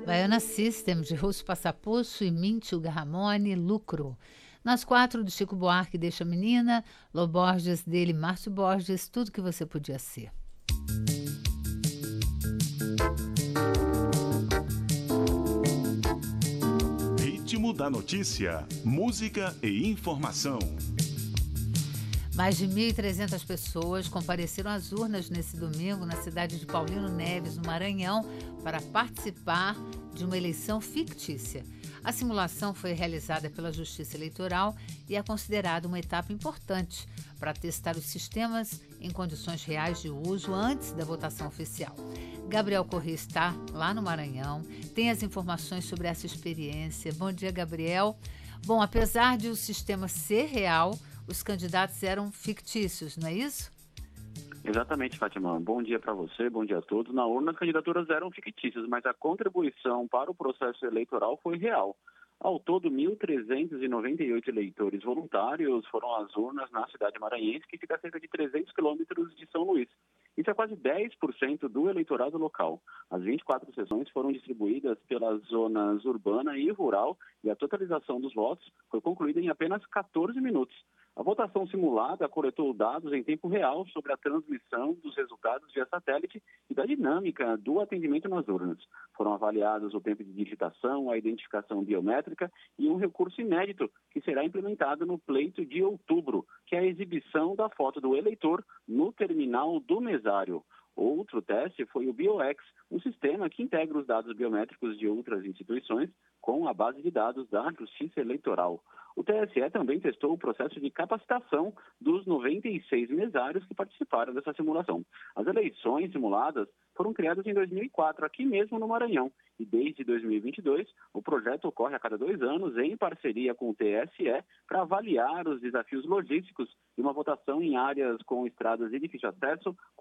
Baiana System, de Russo Passapuço e Mintio Garramone, Lucro. Nas 4, do Chico Buarque, Deixa a Menina, Lô Borges, dele, Márcio Borges, Tudo que Você Podia Ser. Ritmo da notícia, música e informação. Mais de 1.300 pessoas compareceram às urnas nesse domingo na cidade de Paulino Neves, no Maranhão, para participar de uma eleição fictícia. A simulação foi realizada pela Justiça Eleitoral e é considerada uma etapa importante para testar os sistemas em condições reais de uso antes da votação oficial. Gabriel Corrêa está lá no Maranhão, tem as informações sobre essa experiência. Bom dia, Gabriel. Bom, apesar de o sistema ser real, os candidatos eram fictícios, não é isso? Exatamente, Fátima. Bom dia para você, bom dia a todos. Na urna, as candidaturas eram fictícias, mas a contribuição para o processo eleitoral foi real. Ao todo, 1.398 eleitores voluntários foram às urnas na cidade maranhense, que fica a cerca de 300 quilômetros de São Luís. Isso é quase 10% do eleitorado local. As 24 sessões foram distribuídas pelas zonas urbana e rural e a totalização dos votos foi concluída em apenas 14 minutos. A votação simulada coletou dados em tempo real sobre a transmissão dos resultados via satélite e da dinâmica do atendimento nas urnas. Foram avaliados o tempo de digitação, a identificação biométrica e um recurso inédito que será implementado no pleito de outubro, que é a exibição da foto do eleitor no terminal do mesário. Outro teste foi o BioX, um sistema que integra os dados biométricos de outras instituições com a base de dados da Justiça Eleitoral. O TSE também testou o processo de capacitação dos 96 mesários que participaram dessa simulação. As eleições simuladas foram criadas em 2004, aqui mesmo no Maranhão. E desde 2022, o projeto ocorre a cada 2 anos em parceria com o TSE para avaliar os desafios logísticos de uma votação em áreas com estradas de difícil acesso,